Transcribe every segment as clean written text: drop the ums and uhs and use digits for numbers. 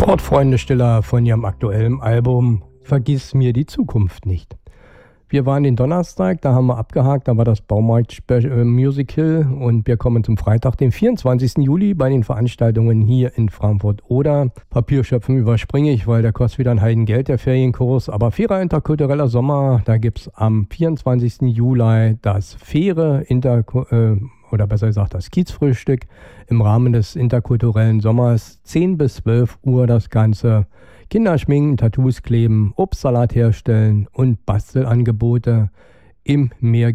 Sportfreunde Stiller von ihrem aktuellen Album Vergiss mir die Zukunft nicht. Wir waren den Donnerstag, da haben wir abgehakt, da war das Baumarkt-Musical und wir kommen zum Freitag, den 24. Juli bei den Veranstaltungen hier in Frankfurt oder Papierschöpfen überspringe ich, weil der kostet wieder ein Heidengeld, der Ferienkurs, aber fairer interkultureller Sommer, da gibt es am 24. Juli das faire oder besser gesagt das Kiezfrühstück im Rahmen des interkulturellen Sommers, 10 bis 12 Uhr das Ganze. Kinder schminken, Tattoos kleben, Obstsalat herstellen und Bastelangebote im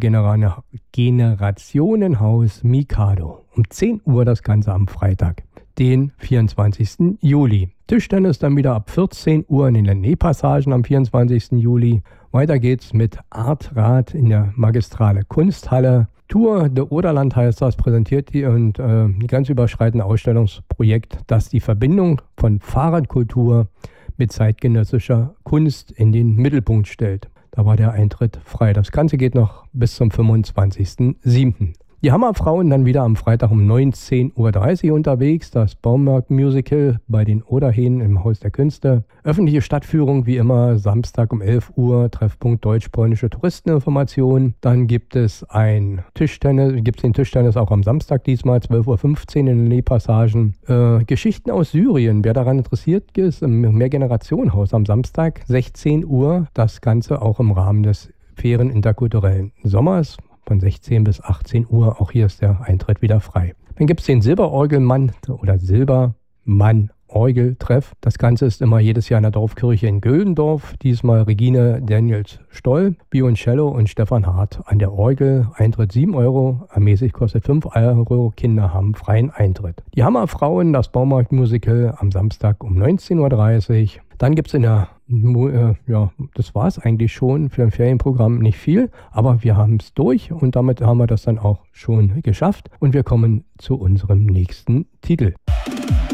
Mehrgenerationenhaus Mikado. Um 10 Uhr das Ganze am Freitag, den 24. Juli. Tischtennis dann wieder ab 14 Uhr in den Lenné-Passagen am 24. Juli. Weiter geht's mit Artrad in der Magistrale Kunsthalle. Tour de Oderland heißt das, präsentiert die und grenzüberschreitende Ausstellungsprojekt, das die Verbindung von Fahrradkultur mit zeitgenössischer Kunst in den Mittelpunkt stellt. Da war der Eintritt frei. Das Ganze geht noch bis zum 25.07. Die Hammerfrauen dann wieder am Freitag um 19.30 Uhr unterwegs. Das Baumarkt-Musical bei den Oderhähnen im Haus der Künste. Öffentliche Stadtführung wie immer Samstag um 11 Uhr. Treffpunkt Deutsch-Polnische Touristeninformation. Dann gibt es den Tischtennis auch am Samstag diesmal 12.15 Uhr in den Lenné-Passagen. Geschichten aus Syrien. Wer daran interessiert ist, im Mehrgenerationenhaus am Samstag 16 Uhr. Das Ganze auch im Rahmen des fairen interkulturellen Sommers. Von 16 bis 18 Uhr, auch hier ist der Eintritt wieder frei. Dann gibt es den Silberorgelmann oder Silbermann-Orgeltreff. Das Ganze ist immer jedes Jahr in der Dorfkirche in Güldendorf. Diesmal Regine Daniels-Stoll, Violoncello und Stefan Hart an der Orgel. Eintritt 7 Euro, ermäßigt kostet 5 Euro. Kinder haben freien Eintritt. Die Hammerfrauen, das Baumarkt-Musical am Samstag um 19.30 Uhr. Dann gibt es das war es eigentlich schon für ein Ferienprogramm, nicht viel, aber wir haben es durch und damit haben wir das dann auch schon geschafft und wir kommen zu unserem nächsten Titel.